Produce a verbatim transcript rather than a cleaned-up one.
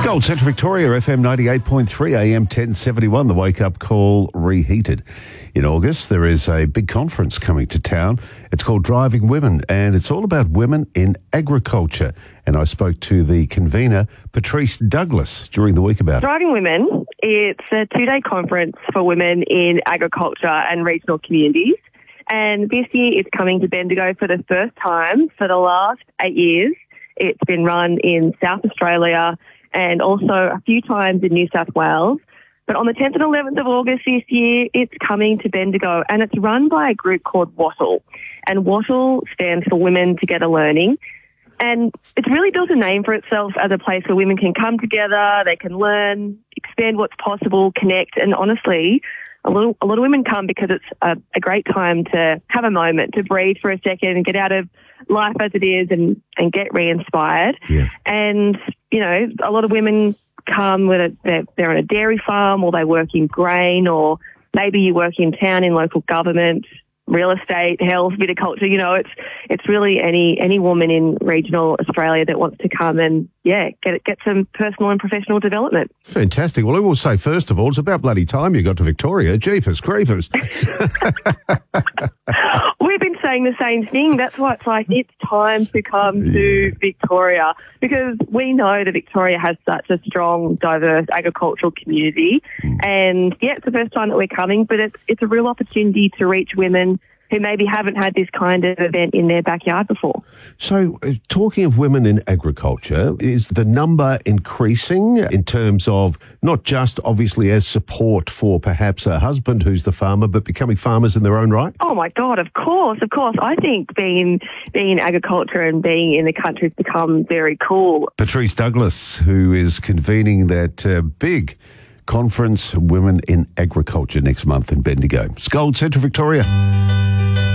Gold Central Victoria, F M ninety-eight point three, A M ten seventy-one, the wake-up call reheated. In August, there is a big conference coming to town. It's called Driving Women, and it's all about women in agriculture. And I spoke to the convener, Patrice Douglas, during the week about it. Driving Women, it's a two-day conference for women in agriculture and regional communities. And this year it's coming to Bendigo for the first time. For the last eight years, it's been run in South Australia and also a few times in New South Wales. But on the tenth and eleventh of August this year, it's coming to Bendigo, and it's run by a group called WATTLE. And WATTLE stands for Women Together Learning. And it's really built a name for itself as a place where women can come together, they can learn, expand what's possible, connect, and honestly, a lot, a lot of women come because it's a, a great time to have a moment, to breathe for a second and get out of life as it is and, and get re-inspired. Yeah. And, you know, a lot of women come with a, they're, they're on a dairy farm, or they work in grain, or maybe you work in town in local government, real estate, health, viticulture. You know, it's it's really any any woman in regional Australia that wants to come and, yeah, get get some personal and professional development. Fantastic. Well, I will say, first of all, it's about bloody time you got to Victoria. Jeepers creepers. We've been saying the same thing. That's why it's like it's time to come Yeah. to Victoria, because we know that Victoria has such a strong, diverse agricultural community. Mm. And, yeah, it's the first time that we're coming, but it's it's a real opportunity to reach women who maybe haven't had this kind of event in their backyard before. So, uh, talking of women in agriculture, is the number increasing in terms of not just obviously as support for perhaps a husband who's the farmer, but becoming farmers in their own right? Oh my God, of course, of course. I think being being in agriculture and being in the country has become very cool. Patrice Douglas, who is convening that uh, big conference, Women in Agriculture, next month in Bendigo. It's Gold Central Victoria.